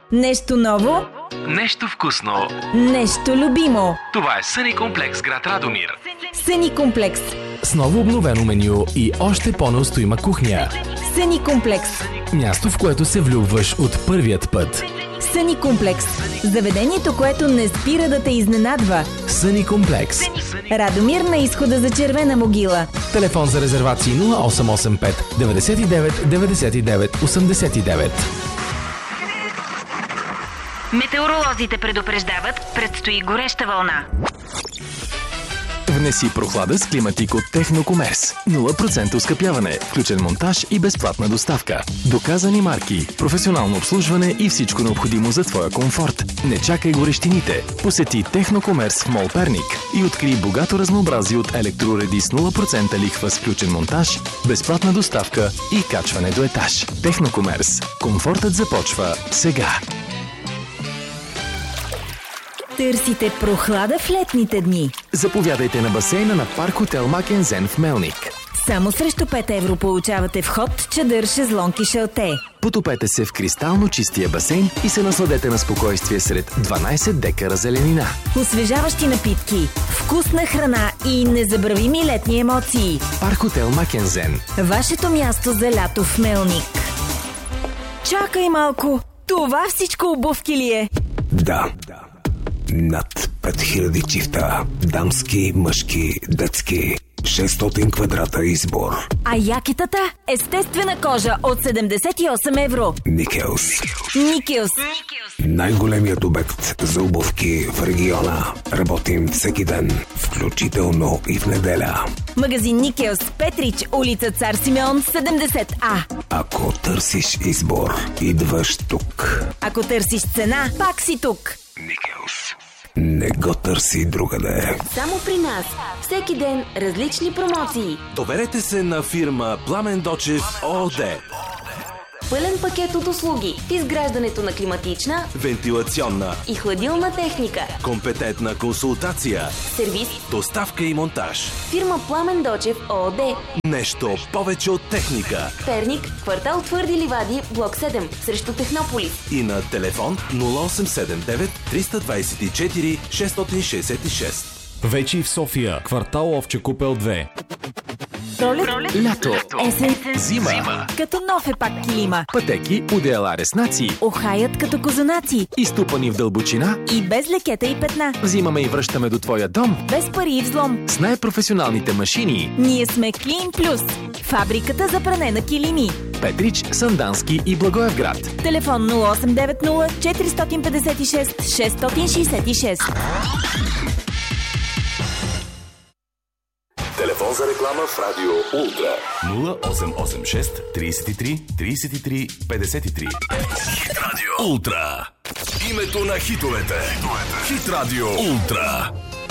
Нещо ново, нещо вкусно, нещо любимо. Това е Съни комплекс, град Радомир. Съни комплекс. С ново обновено меню и още по-неустоима кухня. Съни комплекс. Място, в което се влюбваш от първият път. Съни комплекс. Заведението, което не спира да те изненадва. Съни комплекс. Радомир на изхода за Червена могила. Телефон за резервации 0885 99 99 89. Метеоролозите предупреждават, предстои гореща вълна. Внеси прохлада с климатик от Технокомерс. 0% оскъпяване, включен монтаж и безплатна доставка. Доказани марки, професионално обслужване и всичко необходимо за твоя комфорт. Не чакай горещините. Посети Технокомерс в Мол Перник и открий богато разнообразие от електроуреди с 0% лихва с включен монтаж, безплатна доставка и качване до етаж. Технокомерс. Комфортът започва сега. Търсите прохлада в летните дни. Заповядайте на басейна на Парк Хотел Макензен в Мелник. Само срещу 5 евро получавате вход, чадър, шезлонг и шалте. Потопете се в кристално чистия басейн и се насладете на спокойствие сред 12 декара зеленина. Освежаващи напитки, вкусна храна и незабравими летни емоции. Парк Хотел Макензен. Вашето място за лято в Мелник. Чакай малко, това всичко обувки ли е? Да. Над 5000 чифта. Дамски, мъжки, детски. 600 квадрата избор. А якетата? Естествена кожа от 78 евро. Никелс. Никелс. Най-големият обект за обувки в региона. Работим всеки ден, включително и в неделя. Магазин Никелс, Петрич, улица Цар Симеон, 70А. Ако търсиш избор, идваш тук. Ако търсиш цена, пак си тук. Никелс. Не го търси другаде. Само при нас. Всеки ден различни промоции. Доверете се на фирма Пламен Дочев ООД. Пълен пакет от услуги в изграждането на климатична, Вентилационна и хладилна техника. компетентна консултация, Сервис. доставка и монтаж. Фирма Пламен Дочев ООД. Нещо повече от техника. Перник, квартал Твърди ливади, блок 7, срещу Технополис. И на телефон 0879 324 666. Вече и в София, квартал Овче купел 2. Пролет, Лято. есен, Зима. като нов е пак килима. Пътеки, одеяла, реснаци. Охаят като козунаци. Изтупани в дълбочина. И без лекета и петна. Взимаме и връщаме до твоя дом. Без пари и взлом. С най-професионалните машини. Ние сме Клин Плюс. Фабриката за пране на килими. Петрич, Сандански и Благоевград. Телефон 0890 456 666. Телефон за реклама в Радио Ултра. 0886 33 33 53. Хит Радио Ултра. Името на хитовете. Хит Радио Ултра.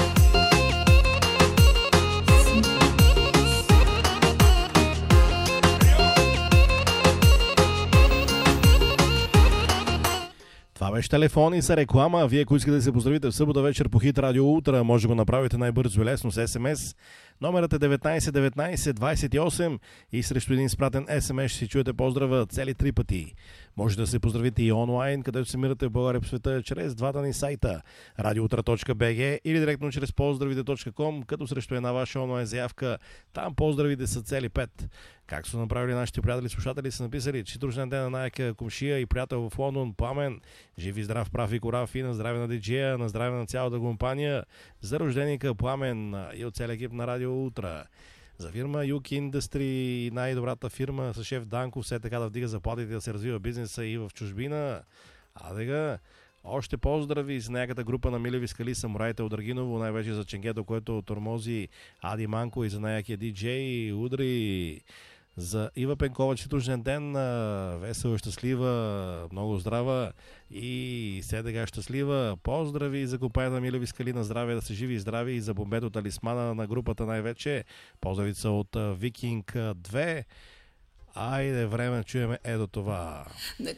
Това беше телефон и са реклама. Вие, ако искате да се поздравите в събота вечер по Хит Радио Ултра, може да го направите най-бързо и лесно с СМС. Номерът е 191928 и срещу един спратен СМС ще си чуете поздрава цели 3 пъти. Може да се поздравите и онлайн, където се мирате в България по света, чрез двата ни сайта radioultra.bg или директно чрез поздравите.com, като срещу една ваша онлайн заявка. Там поздравите са цели 5. Как са направили нашите приятели слушатели, са написали: честит рожден ден на най-яка комшия и приятел в Лондон, Пламен. Живи, здрав, прав и корав, и на здраве на диджея, на здраве на цялата компания. За рожденика Пламен и от целия екип на Радио Ултра. За фирма UK Industry, най-добрата фирма с шеф Данко, все така да вдига заплатите, да се развива бизнеса и в чужбина. Адега, още поздрави с някаката група на милеви скали, самураите от Драгиново, най-вече за Ченгето, което тормози Ади Манко, и за най-якия диджей Удри. За Ива Пенкова, че рожден ден, весела, щастлива, много здрава и сега щастлива. Поздрави за компанията на Милеви скали, на здраве, да се живи и здрави, и за бомбето талисмана на групата най-вече. Поздрави са от Викинг 2. Айде, време чуеме до това.